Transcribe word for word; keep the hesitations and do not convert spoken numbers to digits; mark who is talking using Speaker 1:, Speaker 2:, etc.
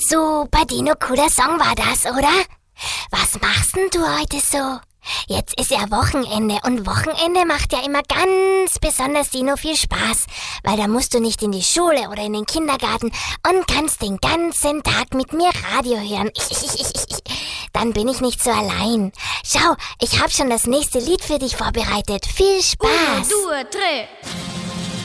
Speaker 1: Super, Dino, cooler Song war das, oder? Was machst denn du heute so? Jetzt ist ja Wochenende und Wochenende macht ja immer ganz besonders, Dino, viel Spaß, weil da musst du nicht in die Schule oder in den Kindergarten und kannst den ganzen Tag mit mir Radio hören. Dann bin ich nicht so allein. Schau, ich habe schon das nächste Lied für dich vorbereitet. Viel Spaß!
Speaker 2: Uno, due, tre.